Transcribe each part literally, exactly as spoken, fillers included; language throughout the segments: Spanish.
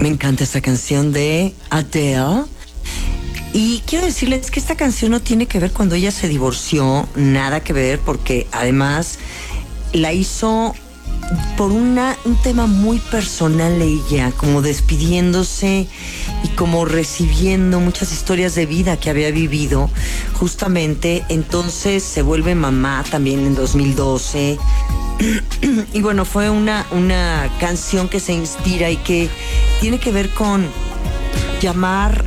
Me encanta esta canción de Adele. Y quiero decirles que esta canción no tiene que ver cuando ella se divorció, nada que ver, porque además la hizo por una, un tema muy personal ella, como despidiéndose y como recibiendo muchas historias de vida que había vivido justamente. Entonces se vuelve mamá también en dos mil doce. Y bueno, fue una, una canción que se inspira y que tiene que ver con llamar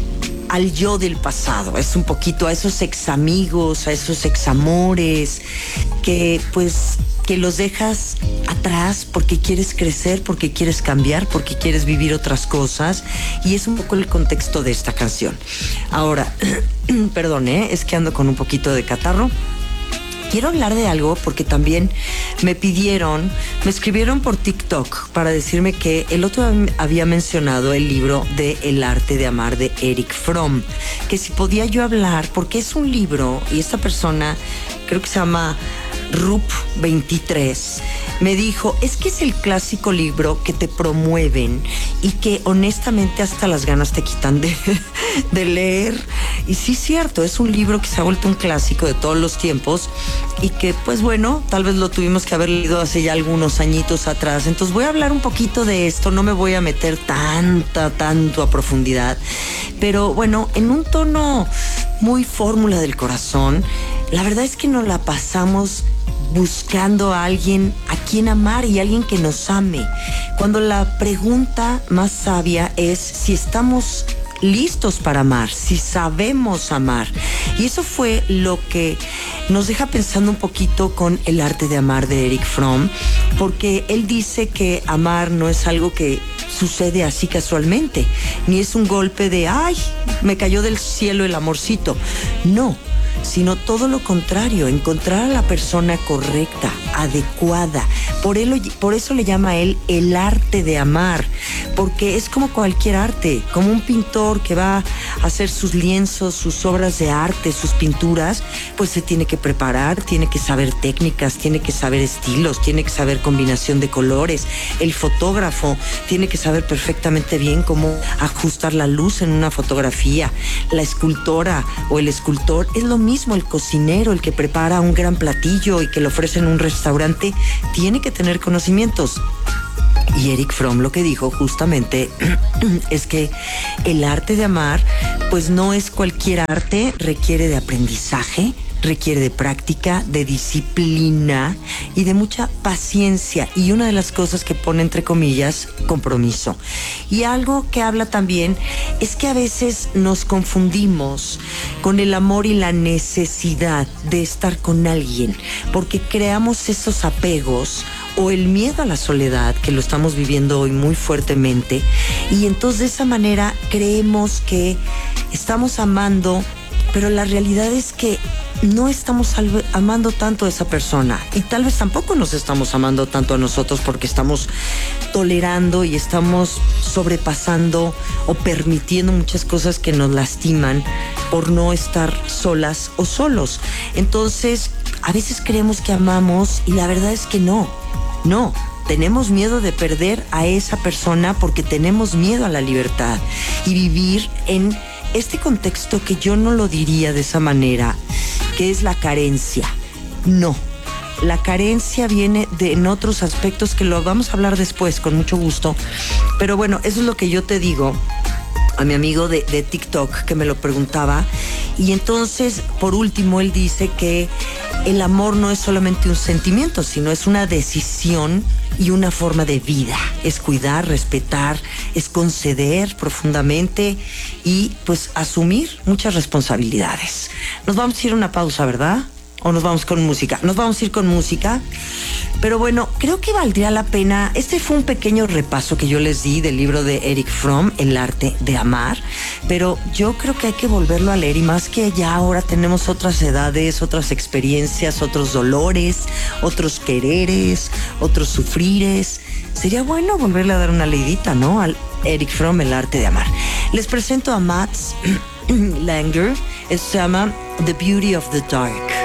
al yo del pasado. Es un poquito a esos ex amigos, a esos ex amores que pues que los dejas atrás porque quieres crecer, porque quieres cambiar, porque quieres vivir otras cosas, y es un poco el contexto de esta canción. Ahora, perdón, ¿eh? es que ando con un poquito de catarro. Quiero hablar de algo porque también me pidieron, me escribieron por TikTok para decirme que el otro había mencionado el libro de El arte de amar de Erich Fromm, que si podía yo hablar, porque es un libro y esta persona, creo que se llama Rup veintitrés, me dijo, es que es el clásico libro que te promueven y que honestamente hasta las ganas te quitan de, de leer. Y sí es cierto, es un libro que se ha vuelto un clásico de todos los tiempos y que pues bueno, tal vez lo tuvimos que haber leído hace ya algunos añitos atrás. Entonces voy a hablar un poquito de esto, no me voy a meter tanta, tanto a profundidad, pero bueno, en un tono muy fórmula del corazón. La verdad es que nos la pasamos buscando a alguien a quien amar y alguien que nos ame, cuando la pregunta más sabia es si estamos listos para amar, si sabemos amar. Y eso fue lo que nos deja pensando un poquito con El arte de amar de Erich Fromm, porque él dice que amar no es algo que sucede así casualmente, ni es un golpe de ay, me cayó del cielo el amorcito. No, sino todo lo contrario, encontrar a la persona correcta, adecuada. Por, él, por eso le llama a él el arte de amar, porque es como cualquier arte, como un pintor que va a hacer sus lienzos, sus obras de arte, sus pinturas, pues se tiene que preparar, tiene que saber técnicas, tiene que saber estilos, tiene que saber combinación de colores. El fotógrafo tiene que saber perfectamente bien cómo ajustar la luz en una fotografía. La escultora o el escultor es lo mismo, el cocinero, el que prepara un gran platillo y que lo ofrece en un restaurante, tiene que tener conocimientos. Y Erich Fromm lo que dijo justamente es que el arte de amar pues no es cualquier arte, requiere de aprendizaje, requiere de práctica, de disciplina y de mucha paciencia, y una de las cosas que pone entre comillas, compromiso. Y algo que habla también es que a veces nos confundimos con el amor y la necesidad de estar con alguien, porque creamos esos apegos o el miedo a la soledad, que lo estamos viviendo hoy muy fuertemente, y entonces de esa manera creemos que estamos amando, pero la realidad es que no estamos amando tanto a esa persona, y tal vez tampoco nos estamos amando tanto a nosotros, porque estamos tolerando y estamos sobrepasando o permitiendo muchas cosas que nos lastiman por no estar solas o solos. Entonces a veces creemos que amamos y la verdad es que no, no. Tenemos miedo de perder a esa persona porque tenemos miedo a la libertad y vivir en este contexto que yo no lo diría de esa manera, que es la carencia. No, la carencia viene de, en otros aspectos que lo vamos a hablar después con mucho gusto. Pero bueno, eso es lo que yo te digo a mi amigo de, de TikTok que me lo preguntaba. Y entonces, por último, él dice que el amor no es solamente un sentimiento, sino es una decisión y una forma de vida. Es cuidar, respetar, es conceder profundamente y pues asumir muchas responsabilidades. Nos vamos a ir a una pausa, ¿verdad? ¿O nos vamos con música? Nos vamos a ir con música. Pero bueno, creo que valdría la pena. Este fue un pequeño repaso que yo les di del libro de Erich Fromm, El arte de amar. Pero yo creo que hay que volverlo a leer, y más que ya ahora tenemos otras edades, otras experiencias, otros dolores, otros quereres, otros sufrires. Sería bueno volverle a dar una leidita, ¿no? Al Erich Fromm, El arte de amar. Les presento a Mats Langer. Esto se llama The Beauty of the Dark.